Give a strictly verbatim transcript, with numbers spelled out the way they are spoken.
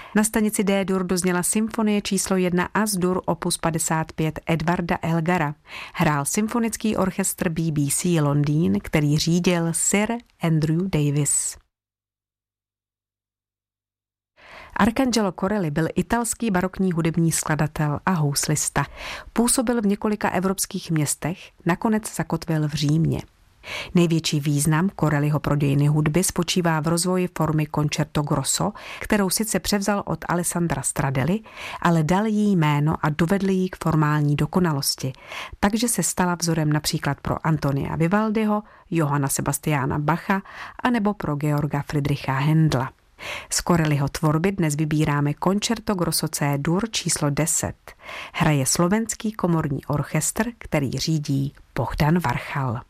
Na stanici D-dur dozněla symfonie číslo jedna As-dur opus padesát pět Edwarda Elgara. Hrál symfonický orchestr B B C Londýn, který řídil Sir Andrew Davis. Arcangelo Corelli byl italský barokní hudební skladatel a houslista. Působil v několika evropských městech, nakonec zakotvil v Římě. Největší význam Corelliho pro dějiny hudby spočívá v rozvoji formy concerto grosso, kterou sice převzal od Alessandra Stradelli, ale dal jí jméno a dovedl ji k formální dokonalosti, takže se stala vzorem například pro Antonia Vivaldiho, Johanna Sebastiana Bacha anebo pro Georga Friedricha Händla. Z Corelliho tvorby dnes vybíráme Concerto grosso C-dur číslo deset. Hraje slovenský komorní orchestr, který řídí Bohdan Varchal.